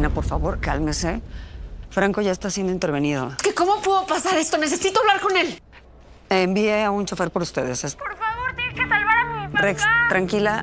Reina, por favor, cálmese. Franco ya está siendo intervenido. ¿Cómo pudo pasar esto? Necesito hablar con él. Envié a un chofer por ustedes. Por favor, tienes que salvar a mi papá. Rex, tranquila.